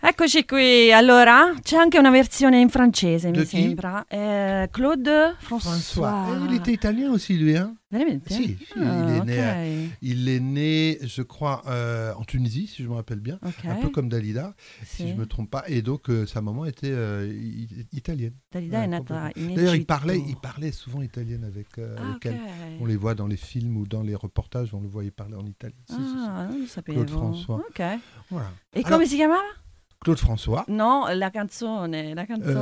Eccoci qui, allora c'è anche una versione in francese, mi De chi? sembra. Claude François. François. Il était italien aussi, lui, hein? Veramente? Si, il est né, je crois, en Tunisie, si je me rappelle bien, Ok. un peu comme Dalida, si Sì. je me trompe pas. Et donc, sa maman était italienne. Dalida Ouais, è nata in D'ailleurs, il Egitto. parlait souvent italienne avec ok. elle. On les voit dans les films ou dans les reportages, on le voyait parler en italien. Si, si, si. Non lo sapevo. Claude François. Ok. Voilà. E Alors, come si chiamava? Claude François. No, la canzone.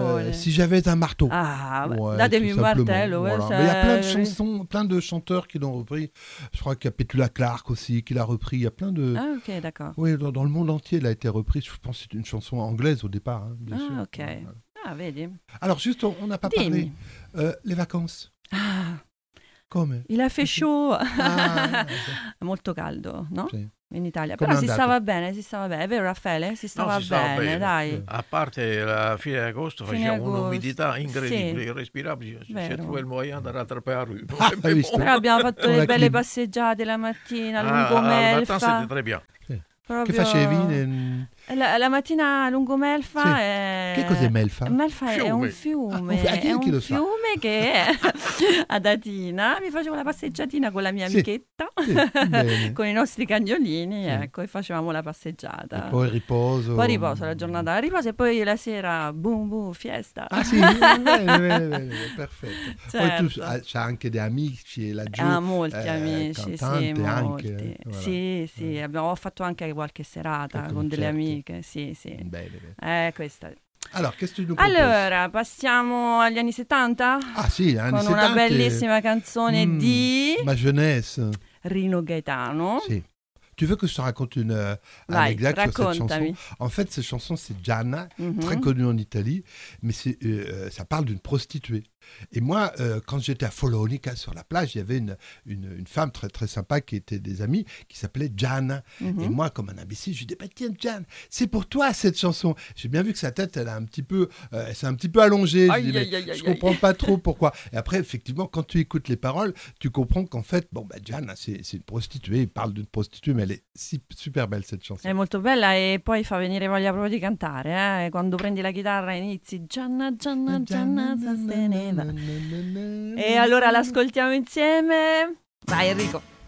Si j'avais un marteau. Ah, Ouais, datemi tout un simplement, martello. voilà. Mais il y a plein de chansons, plein de chanteurs qui l'ont repris. Je crois qu'il y a Petula Clark aussi qui l'a repris. Il y a plein de... Ah, ok, d'accord. Oui, dans le monde entier, elle a été reprise. Je pense que c'est une chanson anglaise au départ, hein, bien sûr. Ah, ok. Voilà. Ah, vedi. Alors, juste, on n'a pas Dimmi. parlé. Les vacances. Ah, Come? il a fait chaud. Ah, Molto caldo, no? sì. In Italia. Come Però è si andato? stava bene, si stava bene. È vero, Raffaele? Si stava si stava bene. dai. A parte la fine di agosto Fine faceva agosto, un'umidità incredibile, sì. irrespirabile. C'è Vero. trouvé il moyen de rattraper la rue. hai visto? Però abbiamo fatto Con le la belle clim. passeggiate la mattina, Ah, al matin lungomelfa. c'était très bien. Proprio... Che facevi? La mattina a lungomelfa Sì. è... Che cos'è Melfa? Melfa è un fiume, Ah, chi è lo un sa? fiume che è ad Atina. Mi facevo la passeggiatina con la mia Sì. amichetta, Sì, bene. con i nostri cagnolini, Sì. ecco, e facevamo la passeggiata. E poi riposo. Poi riposo, la giornata a riposo e poi la sera, boom boom, fiesta. Ah sì, bene, perfetto. Certo. Poi tu c'ha anche dei amici, laggiù. Molti amici, sì, cantante molti. anche. Voilà. Sì, abbiamo fatto anche qualche serata Qualche con delle concerto. amiche, sì. Bene. Questa. Alors, qu'est-ce que tu nous proposes? Allora, passiamo agli anni 70? Ah sì, anni con 70. una bellissima canzone di Ma jeunesse. Rino Gaetano. Si. Tu veux que je te raconte une Vai, anecdote sur cette raccontami. chanson? En fait, cette chanson, c'est Gianna, Mhm. très connue en Italie, mais ça parle d'une prostituée. Et moi, quand j'étais à Follonica, sur la plage, il y avait une femme très, très sympa qui était des amis, qui s'appelait Gianna. Mhm. Et moi, comme un imbécile, je lui dis, bah, tiens, Gian, c'est pour toi cette chanson. J'ai bien vu que sa tête, elle a un petit peu, s'est un petit peu allongée. Je dis, mais je comprends pas trop pourquoi. Et après, effectivement, quand tu écoutes les paroles, tu comprends qu'en fait, bon, bah, Gianna, c'est une prostituée. Il parle d'une prostituée, mais elle est super belle cette chanson. È molto bella e poi fa venire voglia proprio di cantare, eh? Quando prendi la chitarra e inizi Gianna, Gianna, Gianna sosteneva. E allora l'ascoltiamo insieme. Vai Enrico.